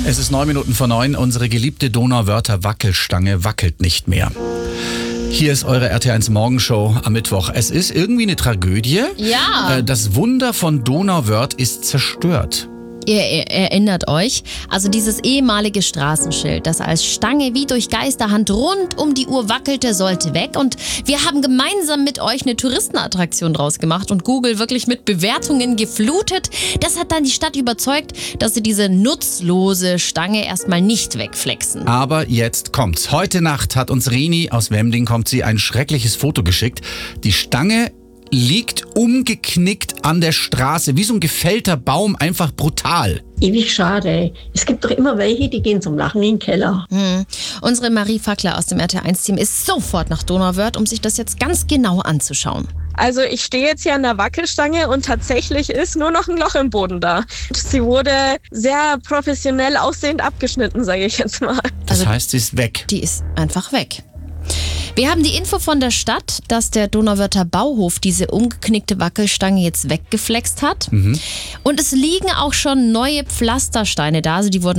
Es ist 9 Minuten vor 9. Unsere geliebte Donauwörther Wackelstange wackelt nicht mehr. Hier ist eure RT1 Morgenshow am Mittwoch. Es ist irgendwie eine Tragödie. Ja. Das Wunder von Donauwörth ist zerstört. Ihr erinnert euch, also dieses ehemalige Straßenschild, das als Stange wie durch Geisterhand rund um die Uhr wackelte, sollte weg. Und wir haben gemeinsam mit euch eine Touristenattraktion draus gemacht und Google wirklich mit Bewertungen geflutet. Das hat dann die Stadt überzeugt, dass sie diese nutzlose Stange erstmal nicht wegflexen. Aber jetzt kommt's. Heute Nacht hat uns Rini aus Wemding ein schreckliches Foto geschickt. Die Stange liegt umgeknickt an der Straße, wie so ein gefällter Baum, einfach brutal. Ewig schade. Es gibt doch immer welche, die gehen zum Lachen in den Keller. Unsere Marie Fackler aus dem RT1-Team ist sofort nach Donauwörth, um sich das jetzt ganz genau anzuschauen. Also ich stehe jetzt hier an der Wackelstange und tatsächlich ist nur noch ein Loch im Boden da. Sie wurde sehr professionell aussehend abgeschnitten, sage ich jetzt mal. Das heißt, sie ist weg. Die ist einfach weg. Wir haben die Info von der Stadt, dass der Donauwörther Bauhof diese umgeknickte Wackelstange jetzt weggeflext hat. Und es liegen auch schon neue Pflastersteine da, also die wurden